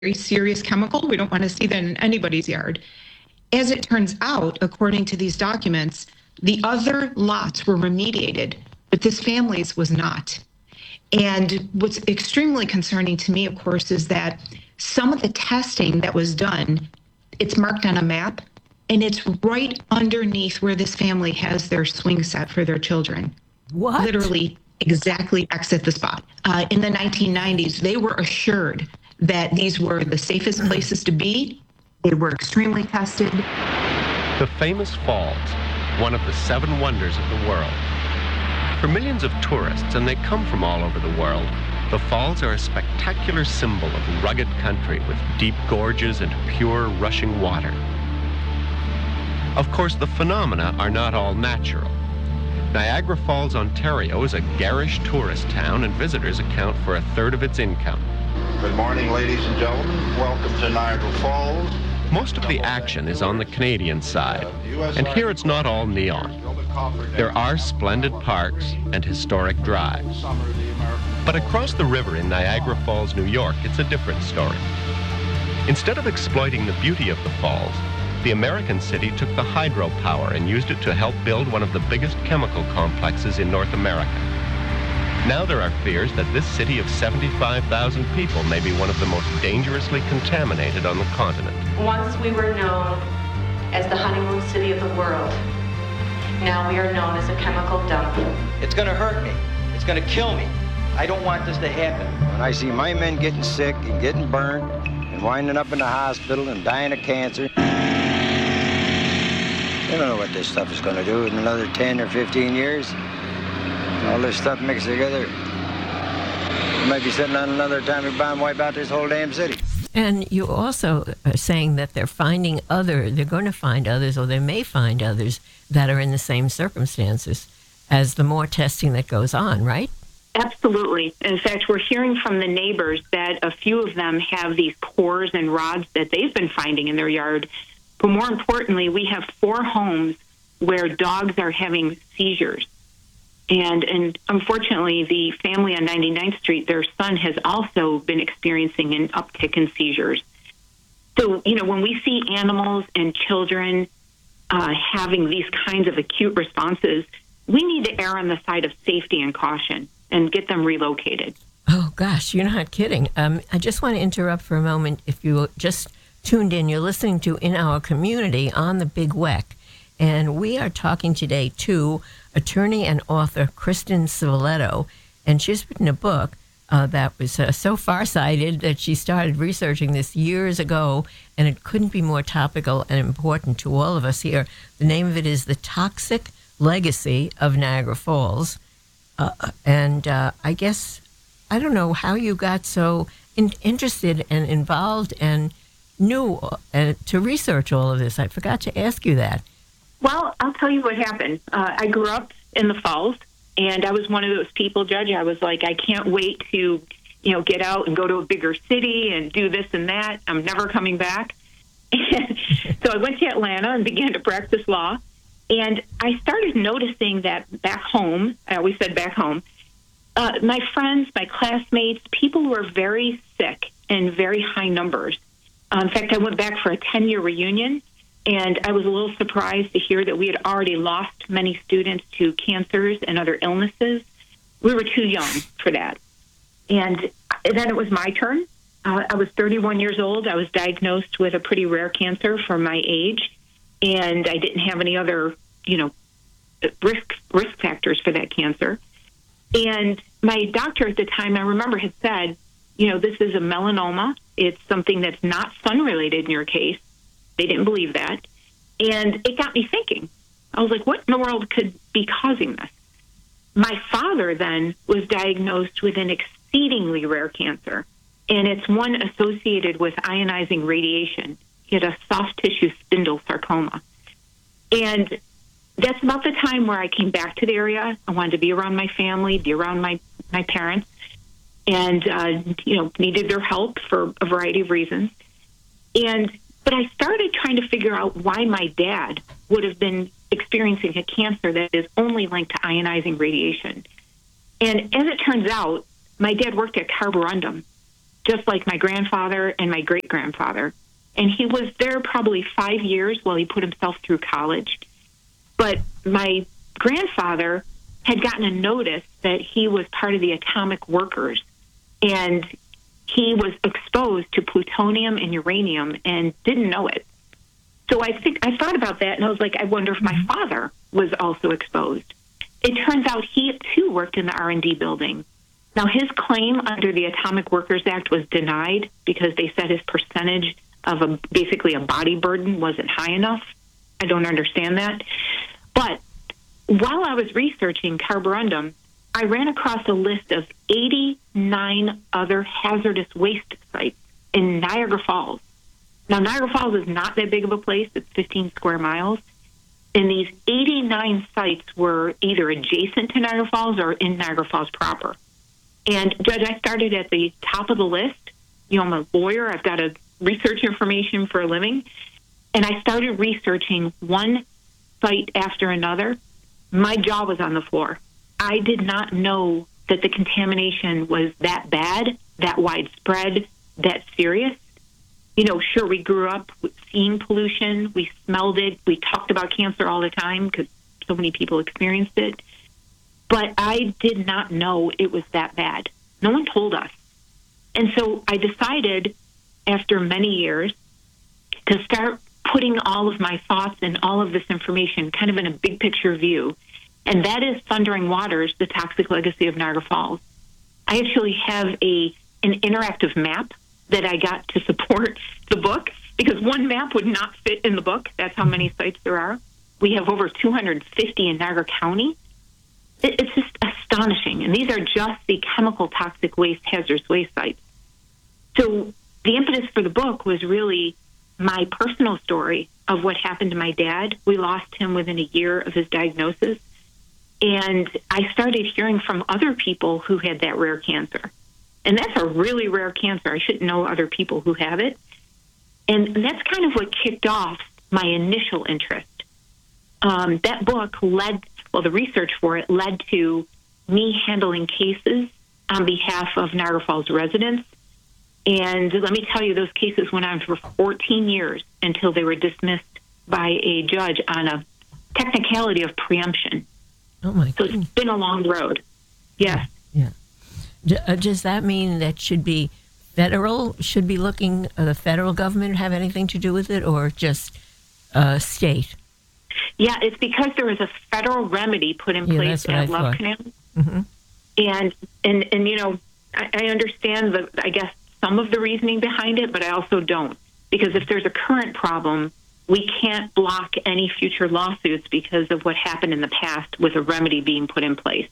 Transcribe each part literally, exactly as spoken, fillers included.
very serious chemical. We don't want to see that in anybody's yard. As it turns out, according to these documents, the other lots were remediated, but this family's was not. And what's extremely concerning to me, of course, is that some of the testing that was done, it's marked on a map, and it's right underneath where this family has their swing set for their children. What? Literally exactly exit the spot. Uh, in the nineteen nineties, they were assured that these were the safest places to be. They were extremely tested. The famous falls, one of the seven wonders of the world. For millions of tourists, and they come from all over the world, the falls are a spectacular symbol of rugged country with deep gorges and pure rushing water. Of course, the phenomena are not all natural. Niagara Falls, Ontario is a garish tourist town, and visitors account for a third of its income. Good morning, ladies and gentlemen. Welcome to Niagara Falls. Most of the action is on the Canadian side, and here it's not all neon. There are splendid parks and historic drives. But across the river in Niagara Falls, New York, it's a different story. Instead of exploiting the beauty of the falls, the American city took the hydropower and used it to help build one of the biggest chemical complexes in North America. Now there are fears that this city of seventy-five thousand people may be one of the most dangerously contaminated on the continent. Once we were known as the honeymoon city of the world. Now we are known as a chemical dump. It's gonna hurt me. It's gonna kill me. I don't want this to happen. When I see my men getting sick and getting burned and winding up in the hospital and dying of cancer, I don't know what this stuff is gonna do in another ten or fifteen years. All this stuff mixed together, we might be sitting on another atomic bomb, wipe out this whole damn city. And you also are saying that they're finding other, they're going to find others, or they may find others that are in the same circumstances as the more testing that goes on, right? Absolutely. In fact, we're hearing from the neighbors that a few of them have these cores and rods that they've been finding in their yard. But more importantly, we have four homes where dogs are having seizures. And, and unfortunately, the family on ninety-ninth Street, their son has also been experiencing an uptick in seizures. So, you know, when we see animals and children uh, having these kinds of acute responses, we need to err on the side of safety and caution and get them relocated. Oh, gosh, you're not kidding. Um, I just want to interrupt for a moment. If you just tuned in, you're listening to In Our Community on the Big Weck. And we are talking today to attorney and author Kristen Civiletto, and she's written a book uh, that was uh, so far-sighted that she started researching this years ago, and it couldn't be more topical and important to all of us here. The name of it is The Toxic Legacy of Niagara Falls. Uh, and uh, I guess, I don't know how you got so in- interested and involved and knew uh, to research all of this. I forgot to ask you that. Well, I'll tell you what happened. Uh, I grew up in the Falls, and I was one of those people, Judge. I was like, I can't wait to, you know, get out and go to a bigger city and do this and that. I'm never coming back. And so I went to Atlanta and began to practice law. And I started noticing that back home, I always said back home, uh, my friends, my classmates, people were very sick in very high numbers. Uh, in fact, I went back for a ten-year reunion. And I was a little surprised to hear that we had already lost many students to cancers and other illnesses. We were too young for that. And then it was my turn. Uh, I was thirty-one years old. I was diagnosed with a pretty rare cancer for my age, and I didn't have any other, you know, risk risk factors for that cancer. And my doctor at the time, I remember, had said, you know, this is a melanoma. It's something that's not sun-related in your case. They didn't believe that. And it got me thinking. I was like, what in the world could be causing this? My father then was diagnosed with an exceedingly rare cancer, and it's one associated with ionizing radiation. He had a soft tissue spindle sarcoma. And that's about the time where I came back to the area. I wanted to be around my family, be around my, my parents, and, uh, you know, needed their help for a variety of reasons. And But I started trying to figure out why my dad would have been experiencing a cancer that is only linked to ionizing radiation. And as it turns out, my dad worked at Carborundum, just like my grandfather and my great-grandfather. And he was there probably five years while he put himself through college. But my grandfather had gotten a notice that he was part of the atomic workers, and he was exposed to plutonium and uranium and didn't know it. So I think I thought about that, and I was like, I wonder if my father was also exposed. It turns out he, too, worked in the R and D building. Now, his claim under the Atomic Workers Act was denied because they said his percentage of a, basically a body burden wasn't high enough. I don't understand that. But while I was researching carborundum, I ran across a list of eighty-nine other hazardous waste sites in Niagara Falls. Now, Niagara Falls is not that big of a place. It's fifteen square miles. And these eighty-nine sites were either adjacent to Niagara Falls or in Niagara Falls proper. And, Judge, I started at the top of the list. You know, I'm a lawyer. I've got to research information for a living. And I started researching one site after another. My jaw was on the floor. I did not know that the contamination was that bad, that widespread, that serious. You know, sure, we grew up seeing pollution. We smelled it. We talked about cancer all the time because so many people experienced it. But I did not know it was that bad. No one told us. And so I decided, after many years, to start putting all of my thoughts and all of this information kind of in a big picture view. And that is Thundering Waters, The Toxic Legacy of Niagara Falls. I actually have a an interactive map that I got to support the book, because one map would not fit in the book. That's how many sites there are. We have over two hundred fifty in Niagara County. It, it's just astonishing. And these are just the chemical toxic waste, hazardous waste sites. So the impetus for the book was really my personal story of what happened to my dad. We lost him within a year of his diagnosis. And I started hearing from other people who had that rare cancer. And that's a really rare cancer. I shouldn't know other people who have it. And that's kind of what kicked off my initial interest. Um, that book led, well, the research for it led to me handling cases on behalf of Niagara Falls residents. And let me tell you, those cases went on for fourteen years until they were dismissed by a judge on a technicality of preemption. Oh, my So goodness. it's been a long road. Yes. Yeah. D- uh, does that mean that should be federal, should be looking, uh, the federal government have anything to do with it, or just uh, state? Yeah, it's because there was a federal remedy put in Yeah, place that's what at I Love thought. Canal. Mm-hmm. And, and, and you know, I, I understand, the, I guess, some of the reasoning behind it, but I also don't. Because if there's a current problem, we can't block any future lawsuits because of what happened in the past with a remedy being put in place.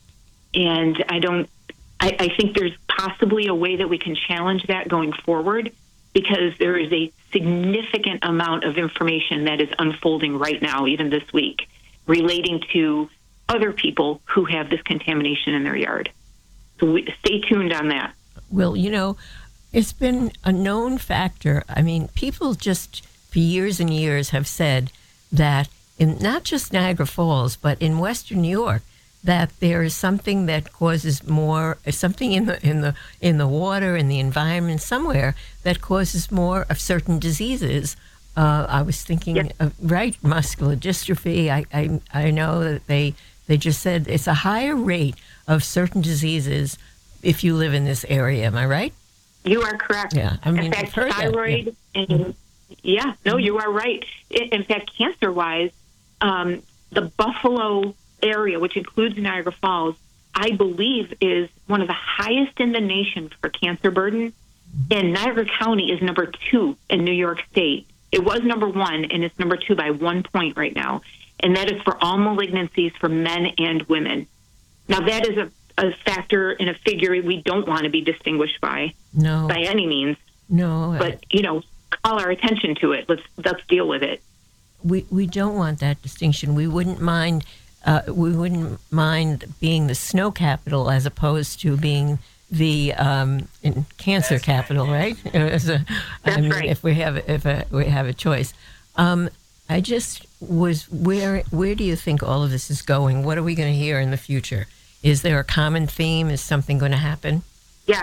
And I don't, I, I think there's possibly a way that we can challenge that going forward, because there is a significant amount of information that is unfolding right now, even this week, relating to other people who have this contamination in their yard. So we, stay tuned on that. Well, you know, it's been a known factor. I mean, people just for years and years have said that in not just Niagara Falls, but in Western New York, that there is something that causes more, something in the in the in the water, in the environment somewhere that causes more of certain diseases. Uh, I was thinking, Yes. of, right, muscular dystrophy. I, I I know that they they just said it's a higher rate of certain diseases if you live in this area. Am I right? You are correct. Yeah, I mean, in fact, I've heard that, thyroid yeah. and yeah, no, you are right. In in fact, cancer-wise, um, the Buffalo area, which includes Niagara Falls, I believe is one of the highest in the nation for cancer burden. And Niagara County is number two in New York State. It was number one, and it's number two by one point right now. And that is for all malignancies for men and women. Now, that is a, a factor and a figure we don't want to be distinguished by, No, by any means. no. But, you know, call our attention to it. Let's let's deal with it. we we don't want that distinction. We wouldn't mind. Uh, we wouldn't mind being the snow capital as opposed to being the um, in cancer capital, right? As a, I That's mean, right. if we have if a, we have a choice. Um, I just was where where do you think all of this is going? What are we going to hear in the future? Is there a common theme? Is something going to happen? Yes.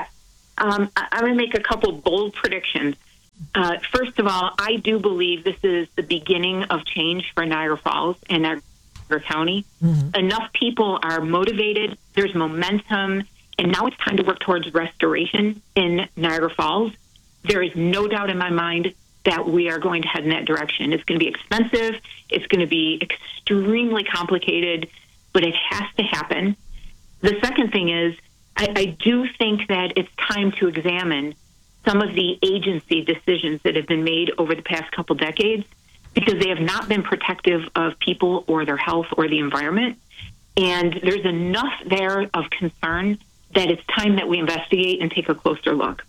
Um, I- I'm going to make a couple bold predictions. Uh, first of all, I do believe this is the beginning of change for Niagara Falls and Niagara County. Mm-hmm. Enough people are motivated, there's momentum, and now it's time to work towards restoration in Niagara Falls. There is no doubt in my mind that we are going to head in that direction. It's going to be expensive, it's going to be extremely complicated, but it has to happen. The second thing is, I, I do think that it's time to examine some of the agency decisions that have been made over the past couple decades, because they have not been protective of people or their health or the environment. And there's enough there of concern that it's time that we investigate and take a closer look.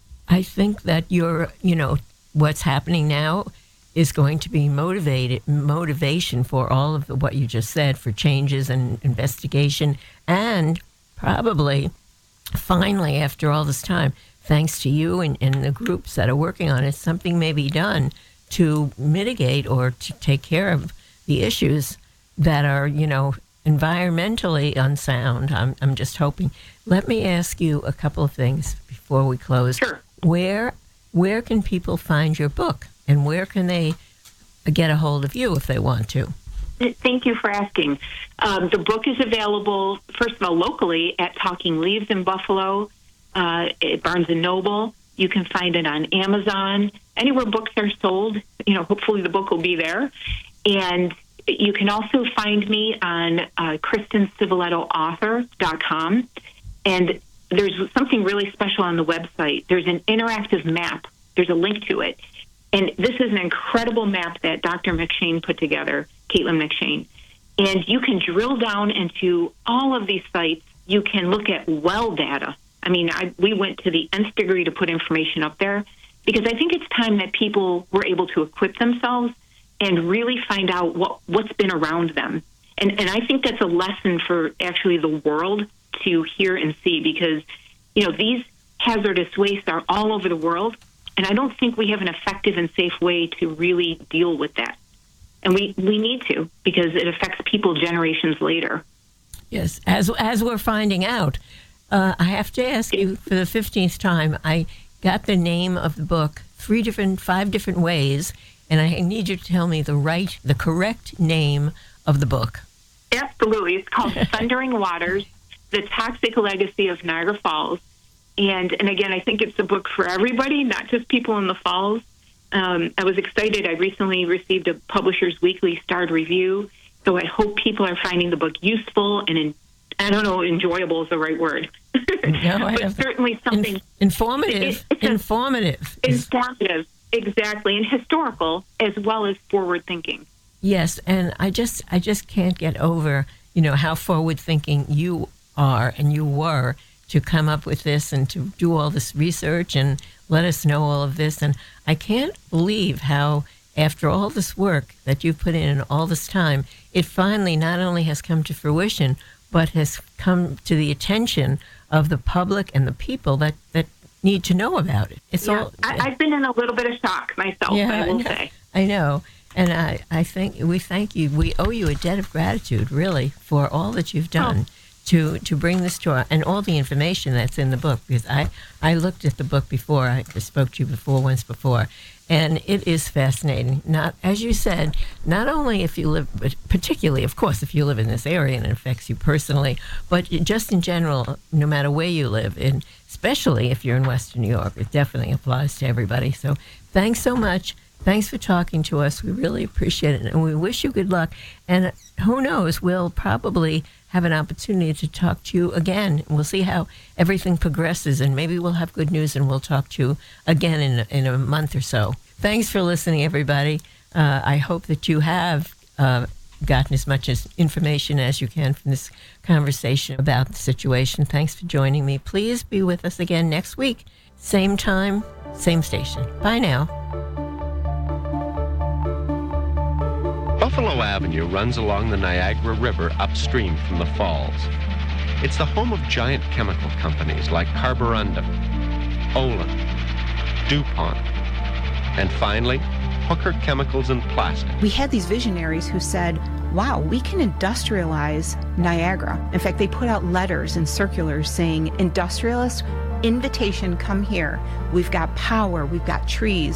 I think that you're, you know, what's happening now is going to be motivated motivation for all of the, what you just said, for changes and investigation, and probably finally, after all this time, thanks to you and, and the groups that are working on it, something may be done to mitigate or to take care of the issues that are, you know, environmentally unsound. I'm, I'm just hoping. Let me ask you a couple of things before we close. Sure. Where, where can people find your book, and where can they get a hold of you if they want to? Thank you for asking. Um, the book is available, first of all, locally at Talking Leaves in Buffalo, uh, at Barnes and Noble. You can find it on Amazon. Anywhere books are sold, you know, hopefully the book will be there. And you can also find me on uh, Kristen Civiletto Author dot com. And there's something really special on the website. There's an interactive map. There's a link to it. And this is an incredible map that Doctor McShane put together, Caitlin McShane. And you can drill down into all of these sites. You can look at well data. I mean, I, we went to the nth degree to put information up there, because I think it's time that people were able to equip themselves and really find out what, what's been around them. And, and I think that's a lesson for actually the world to hear and see, because, you know, these hazardous wastes are all over the world, and I don't think we have an effective and safe way to really deal with that. And we, we need to, because it affects people generations later. Yes, as as we're finding out. Uh, I have to ask you for the fifteenth time, I got the name of the book three different, five different ways, and I need you to tell me the right, the correct name of the book. Absolutely. It's called Thundering Waters, The Toxic Legacy of Niagara Falls. And, and again, I think it's a book for everybody, not just people in the Falls. Um, I was excited. I recently received a Publishers Weekly starred review, so I hope people are finding the book useful and, in, I don't know, enjoyable is the right word. No, I but certainly something... Inf- informative. It, informative. Informative, exactly, and historical as well as forward-thinking. Yes, and I just I just can't get over, you know, how forward-thinking you are and you were to come up with this and to do all this research and let us know all of this. And I can't believe how, after all this work that you've put in and all this time, it finally not only has come to fruition, but has come to the attention of the public and the people that, that need to know about it. It's yeah, all. I, I've been in a little bit of shock myself, Yeah, I will I know, say. I know. And I, I think we thank you. We owe you a debt of gratitude, really, for all that you've done oh. to, to bring this to our, and all the information that's in the book. Because I, I looked at the book before. I spoke to you before, once before. And it is fascinating. Not, as you said, not only if you live, but particularly, of course, if you live in this area and it affects you personally, but just in general, no matter where you live, and especially if you're in Western New York, it definitely applies to everybody. So thanks so much. Thanks for talking to us. We really appreciate it, and we wish you good luck. And who knows, we'll probably have an opportunity to talk to you again. We'll see how everything progresses, and maybe we'll have good news, and we'll talk to you again in, in a month or so. Thanks for listening, everybody. Uh, I hope that you have uh, gotten as much as information as you can from this conversation about the situation. Thanks for joining me. Please be with us again next week. Same time, same station. Bye now. Buffalo Avenue runs along the Niagara River upstream from the falls. It's the home of giant chemical companies like Carborundum, Olin, DuPont, and finally, Hooker Chemicals and Plastics. We had these visionaries who said, wow, we can industrialize Niagara. In fact, they put out letters and circulars saying, industrialists, invitation, come here. We've got power, we've got trees,